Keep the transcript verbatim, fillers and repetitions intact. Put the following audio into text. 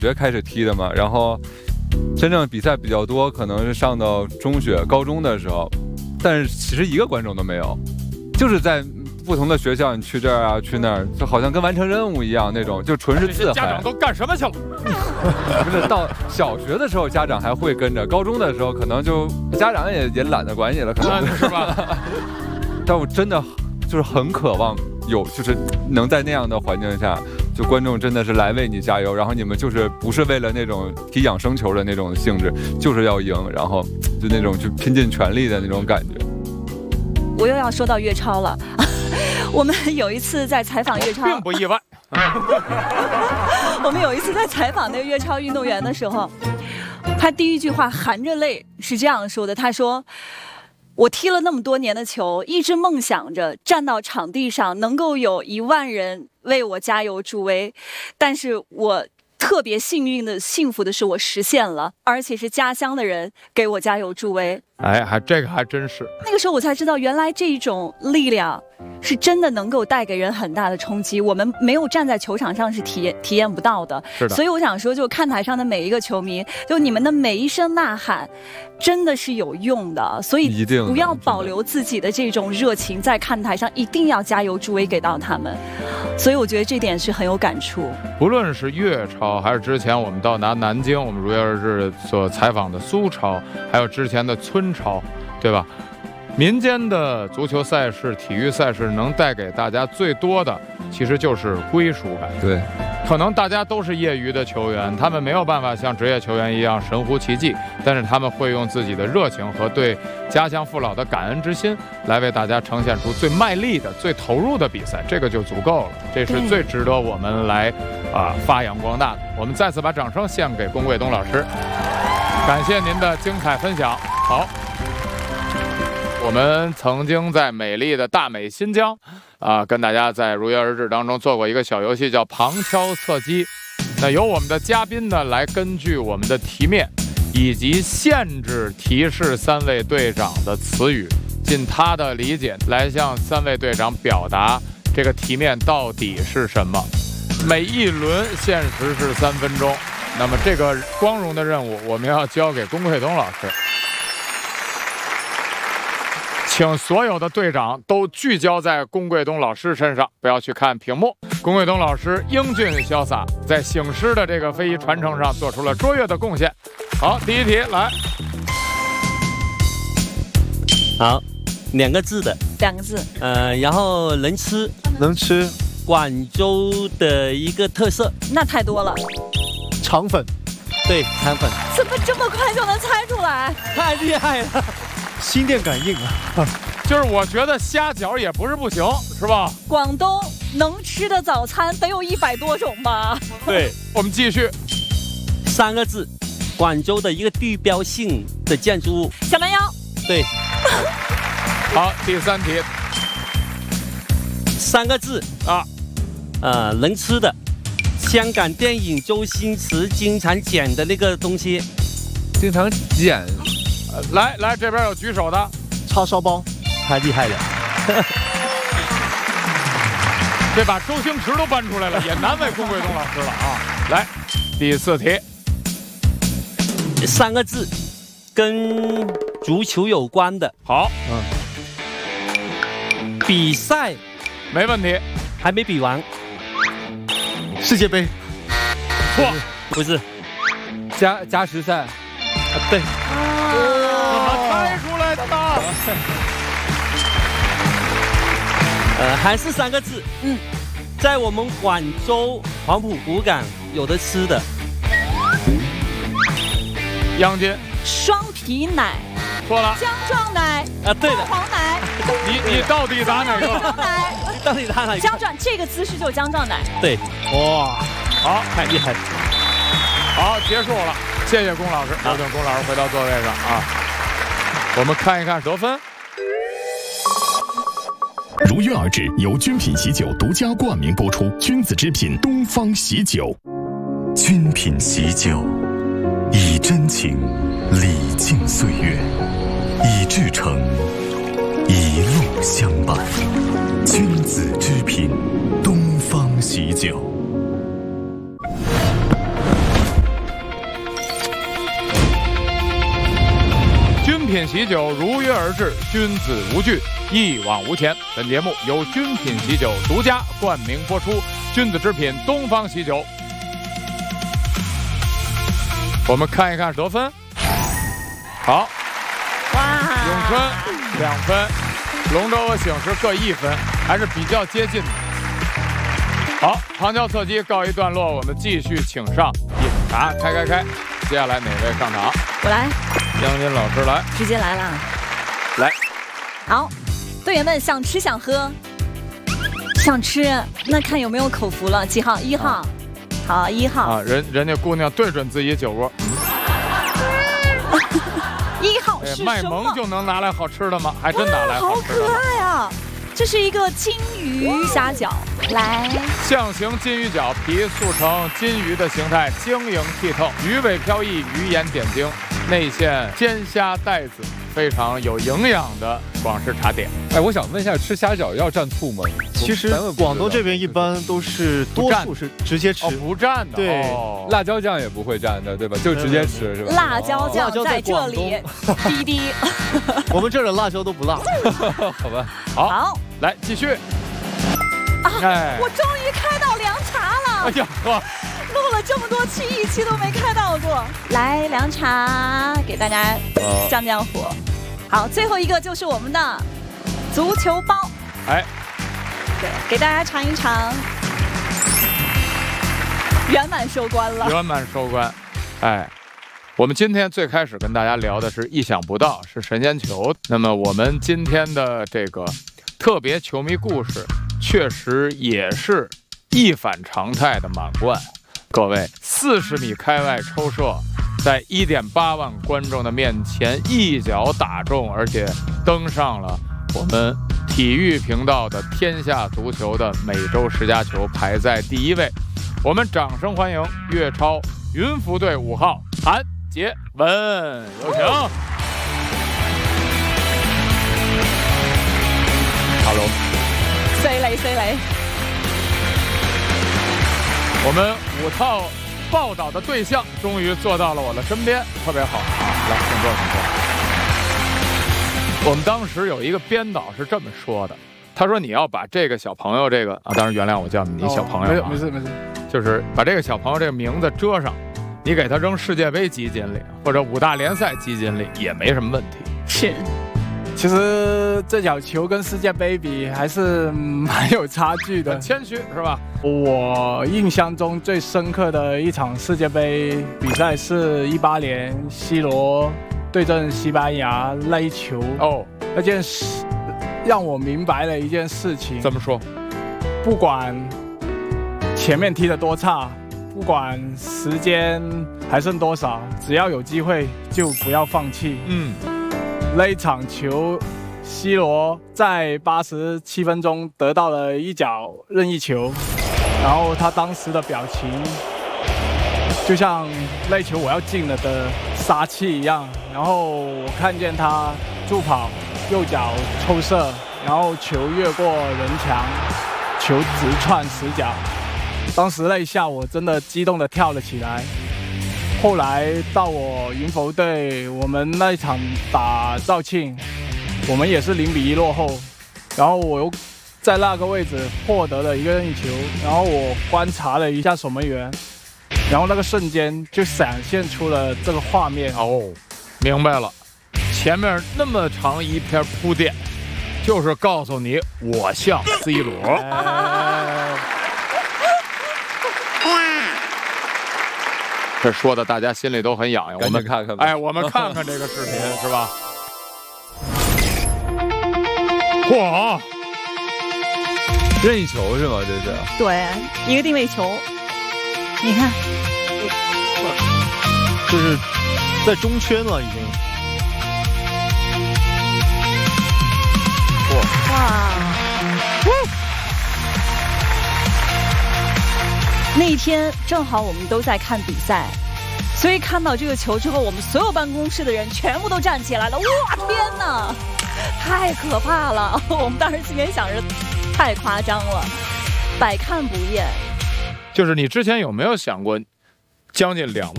学开始踢的嘛，然后真正比赛比较多，可能是上到中学、高中的时候，但是其实一个观众都没有，就是在不同的学校，你去这儿啊，去那儿，就好像跟完成任务一样那种，就纯是自嗨。 家长都干什么去了？ 不是到小学的时候，家长还会跟着；高中的时候，可能就家长也也懒得管你了，可能是吧？ 但我真的就是很渴望有，就是能在那样的环境下，就观众真的是来为你加油，然后你们就是不是为了那种踢养生球的那种性质，就是要赢，然后就那种就拼尽全力的那种感觉。 我又要说到岳超了。我们有一次在采访岳超， 并不意外。 我们有一次在采访那个岳超运动员的时候，他第一句话含着泪是这样说的：“他说，我踢了那么多年的球，一直梦想着站到场地上能够有一万人为我加油助威，但是我特别幸运的、幸福的是我实现了，而且是家乡的人给我加油助威。” 哎，还这个还真是。 那个时候我才知道，原来这种力量是真的能够带给人很大的冲击。我们没有站在球场上是体验体验不到的。 是的。 所以我想说，就看台上的每一个球迷，就你们的每一声呐喊，真的是有用的。所以不要保留自己的这种热情，在看台上一定要加油助威给到他们。所以我觉得这点是很有感触。 不论是岳超，还是之前我们到达南京，我们如约而至所采访的苏超，还有之前的村超，对吧？民间的足球赛事、体育赛事能带给大家最多的，其实就是归属感。 对， 可能大家都是业余的球员，他们没有办法像职业球员一样神乎其技，但是他们会用自己的热情和对家乡父老的感恩之心，来为大家呈现出最卖力的、最投入的比赛，这个就足够了。这是最值得我们来啊、呃、发扬光大的。我们再次把掌声献给龚贵东老师，感谢您的精彩分享。好。我们曾经在美丽的大美新疆，啊、呃，跟大家在如约而至当中做过一个小游戏，叫旁敲侧击。那由我们的嘉宾呢，来根据我们的题面以及限制提示三位队长的词语，尽他的理解来向三位队长表达这个题面到底是什么。每一轮限时是三分钟，那么这个光荣的任务我们要交给龚贵东老师。请所有的队长都聚焦在龚贵东老师身上，不要去看屏幕。龚贵东老师英俊潇洒，在醒狮的这个非遗传承上做出了卓越的贡献。好，第一题来。 好，两个字的， 两个字， 呃，然后能吃， 能吃， 广州的一个特色， 那太多了。 肠粉， 对，肠粉。 怎么这么快就能猜出来？ 太厉害了！ 心电感应啊！ 就是我觉得虾饺也不是不行，是吧？ 广东能吃的早餐得有一百多种吧？ 对，我们继续。 三个字，广州的一个地标性的建筑物。 小蛮腰。 对。 好，第三题。 三个字啊， 呃，能吃的。香港电影周星驰经常捡的那个东西。 经常捡。 呃、来来，这边有举手的。 叉烧包， 太厉害了。 这把周星驰都搬出来了，也难为龚贵东老师了啊！来，第四题， 三个字，跟足球有关的。 好， 嗯，比赛， 没问题， 还没比完。 世界杯， 错， 不是， 加加时赛，啊， 对。 怎么猜出来的呢？ 呃，还是三个字，嗯，在我们广州黄埔古港有的吃的。 杨金， 双皮奶， 错了。 姜撞奶， 啊，对的。 黄奶， 你你到底打哪个？ 姜奶， 你到底打哪个？ 姜撞这个姿势就是姜撞奶。 对， 哇，好， 太厉害了。 好，结束了，谢谢龚老师，有请龚老师回到座位上啊。我们看一看得分。 如约而至，由君品喜酒独家冠名播出，君子之品东方喜酒。 君品喜酒，以真情礼敬岁月，以至诚一路相伴。君子之品东方喜酒。 品喜酒如约而至，君子无惧，一往无前。本节目由君品喜酒独家冠名播出，君子之品东方喜酒。我们看一看得分。好， 哇， 咏春两分，龙舟和醒狮各一分，还是比较接近的。好，旁敲侧击告一段落，我们继续请上饮茶开开开。接下来哪位上场？ 我来， 江津老师来， 直接来了。 来， 好，队员们想吃想喝，想吃，那看有没有口福了。几号？一号。啊好，一号啊，人人家姑娘对准自己酒窝。 一号是什么？ 卖萌就能拿来好吃的吗？还真拿来好吃的。 好可爱啊！这是一个金鱼虾饺，来， 象形金鱼饺，皮塑成金鱼的形态，晶莹剔透，鱼尾飘逸，鱼眼点睛，内馅煎虾带子，非常有营养的广式茶点。 哎，我想问一下，吃虾饺要蘸醋吗？ 其实广东这边一般都是多数是直接吃， 哦，不蘸的。 对， 哦、 辣椒酱也不会蘸的，对吧？就直接吃是吧？ 辣椒酱在这里，滴滴。 我们这儿的辣椒都不辣。 好吧， 好， 好， 来继续。 啊，哎、我终于开到凉茶了。 哎呀呵， 录了这么多期，一期都没开到过。来，凉茶给大家降降火。好，最后一个就是我们的足球包。 哎。 对，给大家尝一尝，圆满收官了。 圆满收官，哎，我们今天最开始跟大家聊的是意想不到，是神仙球。那么我们今天的这个特别球迷故事，确实也是一反常态的满贯。各位，四十米开外抽射，在一点八万观众的面前一脚打中，而且登上了我们体育频道的天下足球的每周十佳球，排在第一位。我们掌声欢迎粤超云浮队五号韩杰文，有请。Hello， 谁雷谁雷。 我们五套报道的对象终于坐到了我的身边，特别好啊！来，请坐，请坐。我们当时有一个编导是这么说的，他说你要把这个小朋友这个啊，当然原谅我叫你小朋友、啊哦， 没事没事没事， 就是把这个小朋友这个名字遮上，你给他扔世界杯基金里或者五大联赛基金里也没什么问题。 是， 其实这脚球跟世界杯比还是蛮有差距的， 很谦虚是吧？ 我印象中最深刻的一场世界杯比赛是一八年 C 罗对阵西班牙那一球哦， 那件事让我明白了一件事情。 怎么说？ 不管前面踢得多差，不管时间还剩多少，只要有机会就不要放弃。 嗯， 那一场球 C 罗在八十七分钟得到了一脚任意球，然后他当时的表情就像那球我要进了的杀气一样，然后我看见他助跑，右脚抽射，然后球越过人墙，球直串死角。当时那一下我真的激动的跳了起来。后来到我云浮队，我们那一场打肇庆，我们也是零比一落后，然后我又在那个位置获得了一个任意球，然后我观察了一下守门员。然后那个瞬间就闪现出了这个画面哦，明白了，前面那么长一篇铺垫，就是告诉你我像 C 罗。哎、这说的大家心里都很痒痒，我们看看吧。 哎，我们看看这个视频是吧？嚯， 任意球是吗？这是？ 对，一个定位球。你看， 就是在中圈了已经。 哇！那一天正好我们都在看比赛，所以看到这个球之后，我们所有办公室的人全部都站起来了。哇，天哪，太可怕了！我们当时心里想着，太夸张了，百看不厌。 就是你之前有没有想过，将近两